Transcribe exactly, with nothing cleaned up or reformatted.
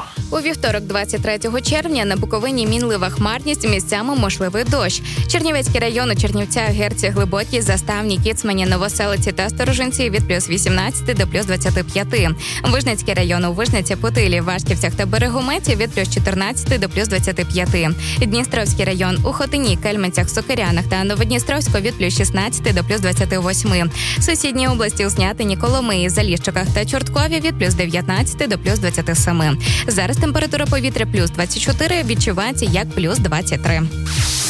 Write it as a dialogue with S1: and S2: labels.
S1: У вівторок, двадцять третього червня, на Буковині мінлива хмарність, місцями можливий дощ. Чернівецький район у Чернівцях, Герці, Глибокій, Заставні, Кіцмані, Новоселиці та Сторожинці від плюс вісімнадцять до плюс двадцять п'ять. Вижницький район у Вижниці, Путилі, Вашківцях та Берегометі від плюс чотирнадцять до плюс двадцять п'ять. Дністровський район у Хотині, Кельменцях, Сокирянах та Новодністровську від плюс шістнадцять до плюс двадцять вісім. Сусідні області у Снятині, Коломиї, Заліщиках та Чорткові від плюс дев'ятнадцять до плюс двадцять сім. Зараз температура повітря плюс двадцять чотири, відчувається як плюс двадцять три.